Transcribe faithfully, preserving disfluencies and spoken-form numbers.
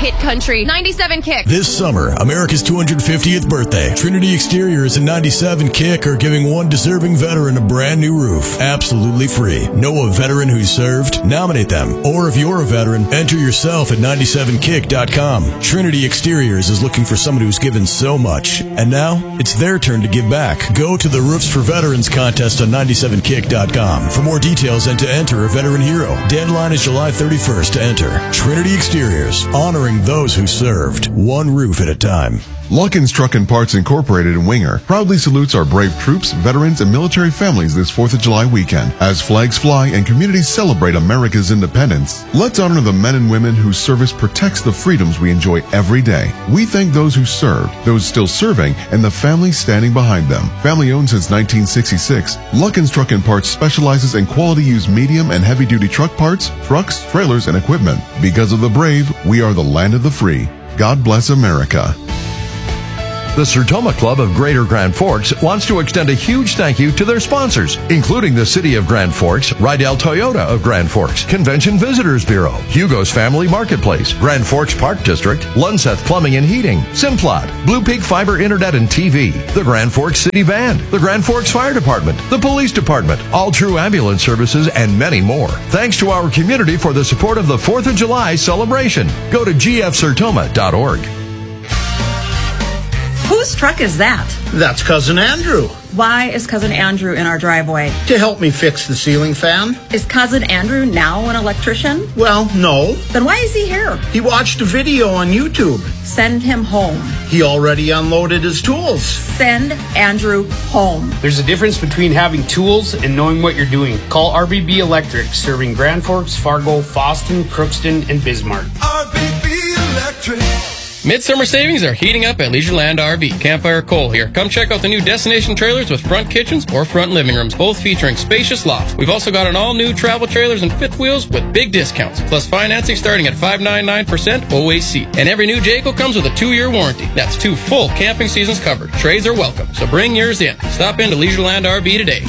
hit country. ninety-seven Kick. This summer, America's two hundred fiftieth birthday, Trinity Exteriors and ninety-seven Kick are giving one deserving veteran a brand new roof, absolutely free. Know a veteran who served? Nominate them. Or if you're a veteran, enter yourself at ninety-seven kick dot com. Trinity Exteriors is looking for someone who's given so much, and now it's their turn to give back. Go to the Roofs for Veterans contest on ninety-seven kick dot com for more details and to enter a veteran hero. Deadline is July thirty-first to enter. Trinity Exteriors, honoring those who served, one roof at a time. Luckins Truck and Parts Incorporated in Winger proudly salutes our brave troops, veterans, and military families this fourth of July weekend. As flags fly and communities celebrate America's independence, let's honor the men and women whose service protects the freedoms we enjoy every day. We thank those who served, those still serving, and the families standing behind them. Family owned since nineteen sixty-six, Luckins Truck and Parts specializes in quality used medium and heavy duty truck parts, trucks, trailers, and equipment. Because of the brave, we are the land of the free. God bless America. The Sertoma Club of Greater Grand Forks wants to extend a huge thank you to their sponsors, including the City of Grand Forks, Rydell Toyota of Grand Forks, Convention Visitors Bureau, Hugo's Family Marketplace, Grand Forks Park District, Lunseth Plumbing and Heating, Simplot, Blue Peak Fiber Internet and T V, the Grand Forks City Band, the Grand Forks Fire Department, the Police Department, All True Ambulance Services, and many more. Thanks to our community for the support of the fourth of July celebration. Go to g f sertoma dot org. Whose truck is that? That's Cousin Andrew. Why is Cousin Andrew in our driveway? To help me fix the ceiling fan. Is Cousin Andrew now an electrician? Well, no. Then why is he here? He watched a video on YouTube. Send him home. He already unloaded his tools. Send Andrew home. There's a difference between having tools and knowing what you're doing. Call R B B Electric, serving Grand Forks, Fargo, Fosston, Crookston, and Bismarck. R B B Electric. Midsummer savings are heating up at Leisureland R V. Campfire Cole here. Come check out the new destination trailers with front kitchens or front living rooms, both featuring spacious lofts. We've also got an all-new travel trailers and fifth wheels with big discounts, plus financing starting at five point nine nine percent O A C. And every new Jayco comes with a two-year warranty. That's two full camping seasons covered. Trades are welcome, so bring yours in. Stop into Leisureland R V today.